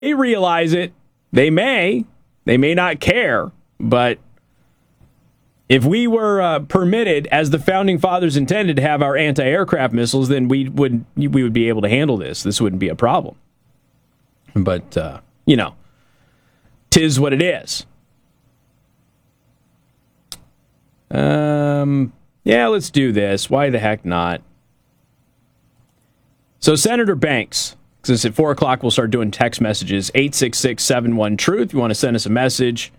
They realize it. They may not care, but if we were permitted, as the founding fathers intended, to have our anti-aircraft missiles, then we would be able to handle this. This wouldn't be a problem. But, 'tis what it is. Yeah, let's do this. Why the heck not? So Senator Banks, since at 4 o'clock we'll start doing text messages, 866-71-TRUTH. If you want to send us a message.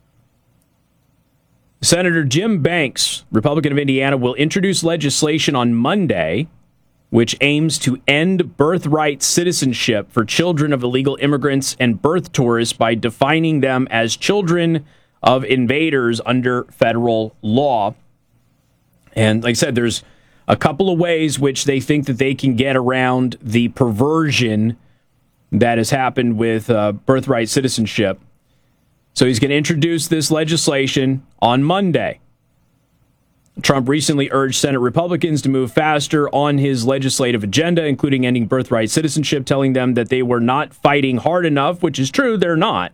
Senator Jim Banks, Republican of Indiana, will introduce legislation on Monday which aims to end birthright citizenship for children of illegal immigrants and birth tourists by defining them as children of invaders under federal law. And like I said, there's a couple of ways which they think that they can get around the perversion that has happened with birthright citizenship. So he's going to introduce this legislation on Monday. Trump recently urged Senate Republicans to move faster on his legislative agenda, including ending birthright citizenship, telling them that they were not fighting hard enough, which is true, they're not.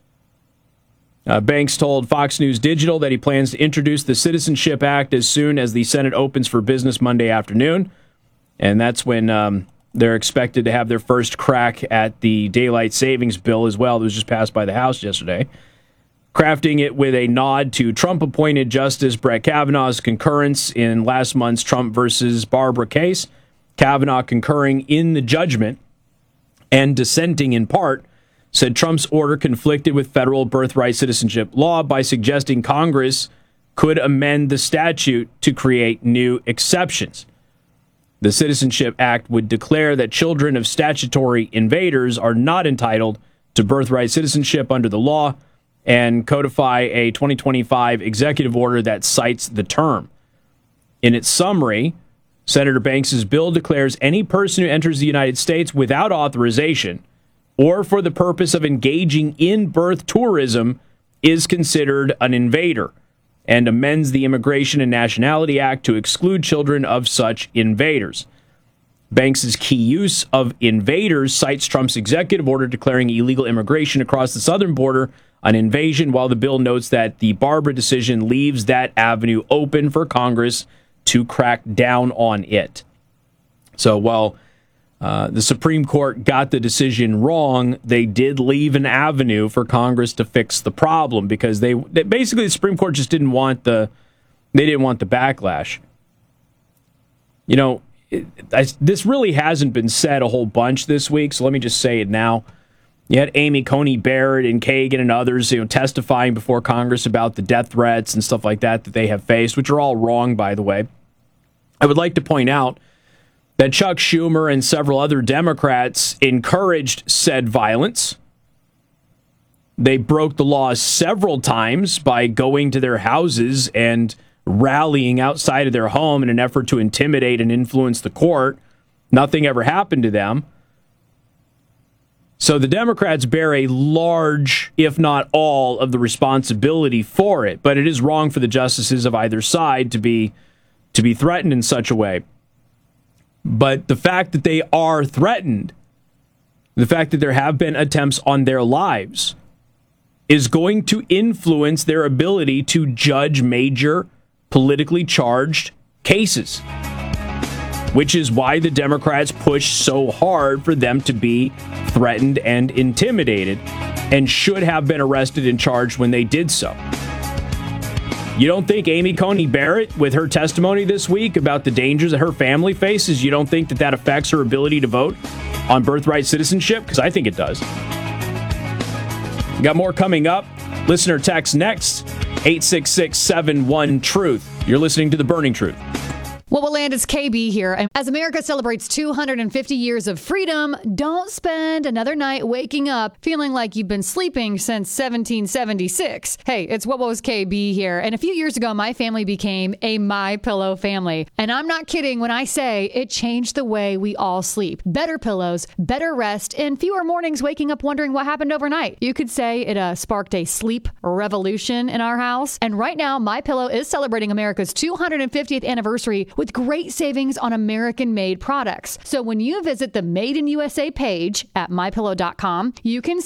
Banks told Fox News Digital that he plans to introduce the Citizenship Act as soon as the Senate opens for business Monday afternoon. And that's when they're expected to have their first crack at the daylight savings bill as well that was just passed by the House yesterday. Crafting it with a nod to Trump-appointed Justice Brett Kavanaugh's concurrence in last month's Trump versus Barbara case. Kavanaugh concurring in the judgment and dissenting in part, said Trump's order conflicted with federal birthright citizenship law by suggesting Congress could amend the statute to create new exceptions. The Citizenship Act would declare that children of statutory invaders are not entitled to birthright citizenship under the law and codify a 2025 executive order that cites the term. In its summary, Senator Banks' bill declares any person who enters the United States without authorization or for the purpose of engaging in birth tourism is considered an invader, and amends the Immigration and Nationality Act to exclude children of such invaders. Banks' key use of invaders cites Trump's executive order declaring illegal immigration across the southern border an invasion, while the bill notes that the Barbara decision leaves that avenue open for Congress to crack down on it. So while the Supreme Court got the decision wrong, they did leave an avenue for Congress to fix the problem, because they basically, the Supreme Court just didn't want the backlash. You know, this really hasn't been said a whole bunch this week, so let me just say it now. You had Amy Coney Barrett and Kagan and others, testifying before Congress about the death threats and stuff like that they have faced, which are all wrong, by the way. I would like to point out that Chuck Schumer and several other Democrats encouraged said violence. They broke the law several times by going to their houses and rallying outside of their home in an effort to intimidate and influence the court. Nothing ever happened to them. So the Democrats bear a large, if not all, of the responsibility for it. But it is wrong for the justices of either side to be threatened in such a way. But the fact that they are threatened, the fact that there have been attempts on their lives, is going to influence their ability to judge major politically charged cases, which is why the Democrats push so hard for them to be threatened and intimidated, and should have been arrested and charged when they did so. You don't think Amy Coney Barrett, with her testimony this week about the dangers that her family faces, you don't think that affects her ability to vote on birthright citizenship? Because I think it does. Got more coming up. Listener text next, 866-71-TRUTH. You're listening to The Burning Truth. What will land is KB here. And as America celebrates 250 years of freedom, don't spend another night waking up feeling like you've been sleeping since 1776. Hey, it's What Was KB here. And a few years ago, my family became a MyPillow family. And I'm not kidding when I say it changed the way we all sleep. Better pillows, better rest, and fewer mornings waking up wondering what happened overnight. You could say it sparked a sleep revolution in our house. And right now, MyPillow is celebrating America's 250th anniversary with great savings on American-made products. So when you visit the Made in USA page at MyPillow.com, you can